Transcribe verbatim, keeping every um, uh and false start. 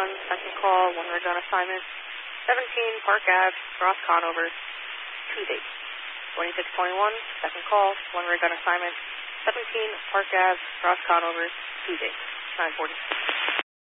twenty-one, second call, one rig on assignment. seventeen, Park Ave, Ross Conover, two dates. twenty-six twenty-one, second call, one rig on assignment. seventeen, Park Ave, Ross Conover, two dates. nine forty.